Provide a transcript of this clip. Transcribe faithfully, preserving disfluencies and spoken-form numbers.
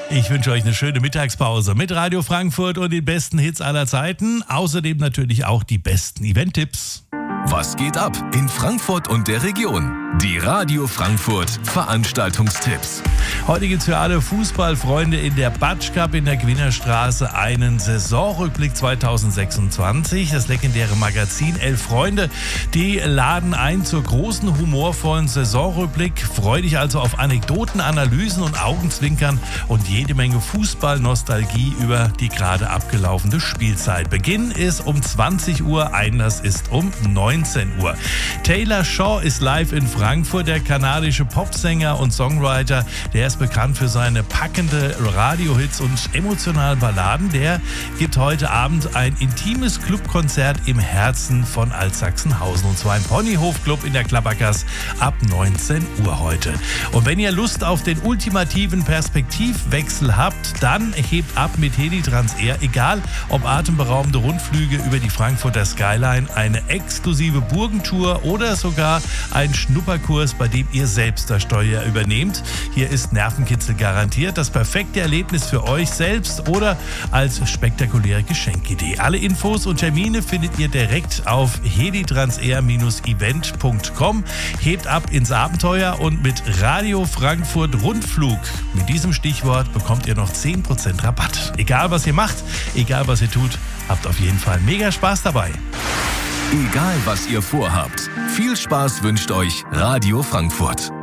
Ich wünsche euch eine schöne Mittagspause mit Radio Frankfurt und den besten Hits aller Zeiten. Außerdem natürlich auch die besten Event-Tipps. Was geht ab in Frankfurt und der Region? Die Radio Frankfurt Veranstaltungstipps. Heute gibt es für alle Fußballfreunde in der Batsch Cup in der Gewinnerstraße einen Saisonrückblick zweitausendsechsundzwanzig. Das legendäre Magazin Elf Freunde, die laden ein zur großen, humorvollen Saisonrückblick. Freu dich also auf Anekdoten, Analysen und Augenzwinkern und jede Menge Fußballnostalgie über die gerade abgelaufene Spielzeit. Beginn ist um zwanzig Uhr, Einlass ist um neunzehn Uhr. Taylor Shaw ist live in Frankfurt, der kanadische Popsänger und Songwriter. Der ist bekannt für seine packende Radiohits und emotionalen Balladen. Der gibt heute Abend ein intimes Clubkonzert im Herzen von Altsachsenhausen. Und zwar im Ponyhof-Club in der Klappergasse ab neunzehn Uhr heute. Und wenn ihr Lust auf den ultimativen Perspektivwechsel habt, dann hebt ab mit Heli Transair. Egal ob atemberaubende Rundflüge über die Frankfurter Skyline, eine exklusive Burgentour oder sogar ein Schnupperkurs, bei dem ihr selbst das Steuer übernehmt. Hier ist Nervenkitzel garantiert. Das perfekte Erlebnis für euch selbst oder als spektakuläre Geschenkidee. Alle Infos und Termine findet ihr direkt auf helitransair Bindestrich event Punkt com. Hebt ab ins Abenteuer und mit Radio Frankfurt Rundflug. Mit diesem Stichwort bekommt ihr noch zehn Prozent Rabatt. Egal was ihr macht, egal was ihr tut, habt auf jeden Fall mega Spaß dabei. Egal was ihr vorhabt, viel Spaß wünscht euch Radio Frankfurt.